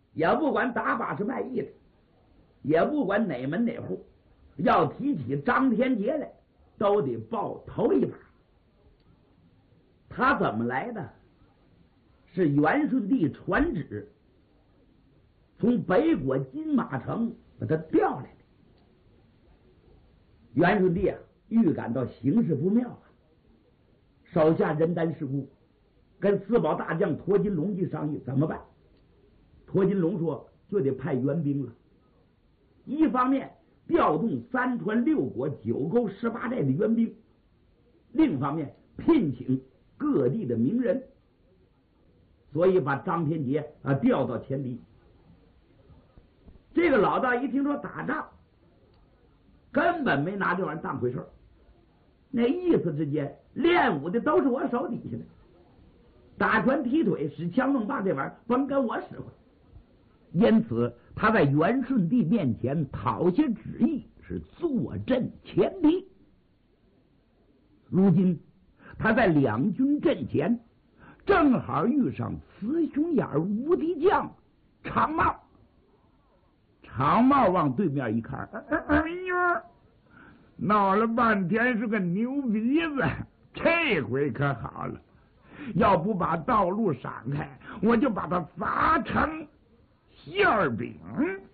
也不管打把是卖艺的，也不管哪门哪户，要提起张天杰来，都得报头一把。他怎么来的？是元顺帝传旨，从北国金马城把他调来的。元顺帝啊，预感到形势不妙啊，手下人单势孤，跟四保大将驼金龙去商议怎么办。驼金龙说，就得派援兵了。一方面调动三川六国九沟18寨的援兵，另一方面聘请各地的名人，所以把张天杰调到前敌。这个老大一听说打仗，根本没拿这玩意儿当回事儿，那意思之间，练武的都是我手底下的，打拳踢腿使枪弄棒这玩意儿甭跟我使唤。因此他在元顺帝面前讨些旨意，是坐镇前敌。如今他在两军阵前，正好遇上雌雄眼无敌将常茂。常茂往对面一看，哎呦，闹了半天是个牛鼻子，这回可好了，要不把道路闪开，我就把它砸成馅儿饼。